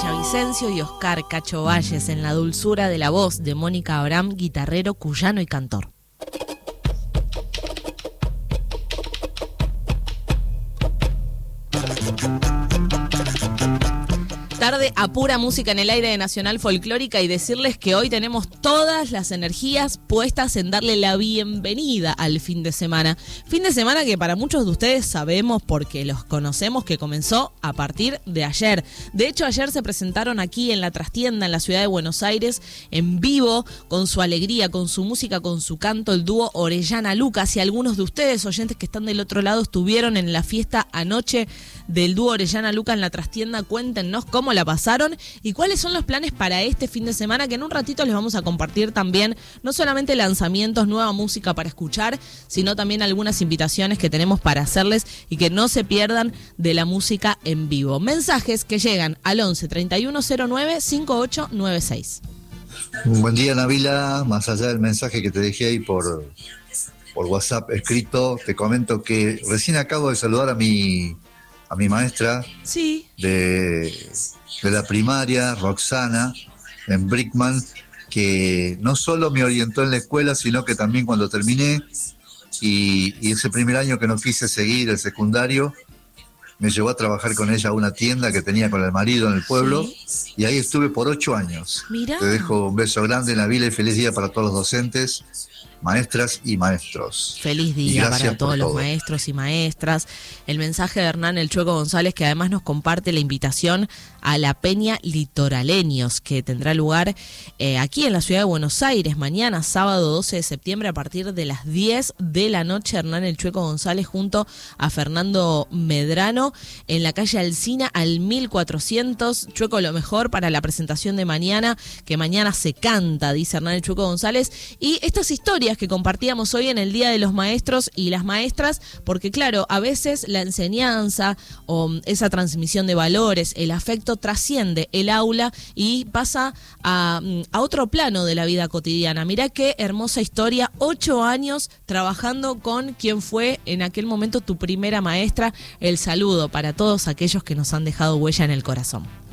Villavicencio y Oscar Cacho Valles en la dulzura de la voz de Mónica Abraham, guitarrero, cuyano y cantor. Tarde a pura música en el aire de Nacional Folclórica y decirles que hoy tenemos todas las energías puestas en darle la bienvenida al fin de semana. Fin de semana que para muchos de ustedes sabemos porque los conocemos que comenzó a partir de ayer. De hecho, ayer se presentaron aquí en la trastienda en la ciudad de Buenos Aires en vivo, con su alegría, con su música, con su canto, el dúo Orellana Lucas. Y algunos de ustedes, oyentes que están del otro lado, estuvieron en la fiesta anoche del dúo Orellana Lucas en la trastienda. Cuéntenos cómo la pasaron y cuáles son los planes para este fin de semana, que en un ratito les vamos a compartir también no solamente lanzamientos, nueva música para escuchar, sino también algunas invitaciones que tenemos para hacerles y que no se pierdan de la música en vivo. Mensajes que llegan al 11 3109 5896. Un buen día, Nabila. Más allá del mensaje que te dejé ahí por WhatsApp escrito, te comento que recién acabo de saludar a mi maestra sí. de la primaria, Roxana, en Brickman, que no solo me orientó en la escuela, sino que también cuando terminé y ese primer año que no quise seguir el secundario, me llevó a trabajar con ella a una tienda que tenía con el marido en el pueblo, ¿sí? Y ahí estuve por 8 años. Mirá. Te dejo un beso grande, Nabila, y feliz día para todos los docentes, maestras y maestros. Feliz día para todos los maestros y maestras. El mensaje de Hernán El Chueco González, que además nos comparte la invitación a la Peña Litoraleños, que tendrá lugar aquí en la ciudad de Buenos Aires, mañana, sábado 12 de septiembre, a partir de las 10 de la noche. Hernán El Chueco González junto a Fernando Medrano, en la calle Alsina al 1400. Chueco, lo mejor para la presentación de mañana, que mañana se canta, dice Hernán El Chueco González. Y estas historias que compartíamos hoy en el Día de los Maestros y las Maestras, porque claro, a veces la enseñanza o esa transmisión de valores, el afecto trasciende el aula y pasa a otro plano de la vida cotidiana. Mirá qué hermosa historia, 8 años trabajando con quien fue en aquel momento tu primera maestra. El saludo para todos aquellos que nos han dejado huella en el corazón.